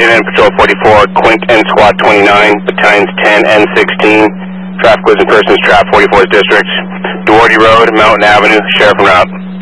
Unit, Patrol 44, Quint and Squad 29, Battalions 10 and 16. Traffic was in persons, Trap 44's District. Duarte Road, Mountain Avenue, Sheriff en route.